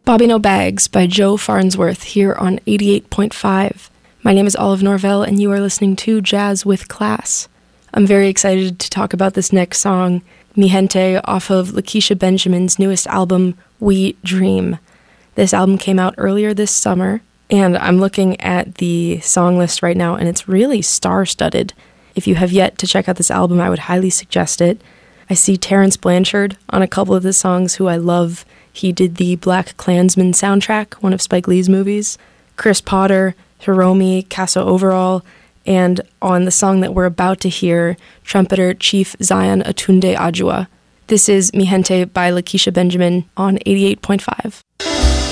Bobby No Bags by Joe Farnsworth here on 88.5. My name is Olive Norvell, and you are listening to Jazz with Class. I'm very excited to talk about this next song, Mi Gente, off of Lakeisha Benjamin's newest album, We Dream. This album came out earlier this summer, and I'm looking at the song list right now, and it's really star-studded. If you have yet to check out this album, I would highly suggest it. I see Terrence Blanchard on a couple of the songs, who I love. He did the Black Klansman soundtrack, one of Spike Lee's movies. Chris Potter, Hiromi, Casa Overall, and on the song that we're about to hear, trumpeter Chief Zion Atunde Adjua. This is Mi Gente by Lakeisha Benjamin on 88.5.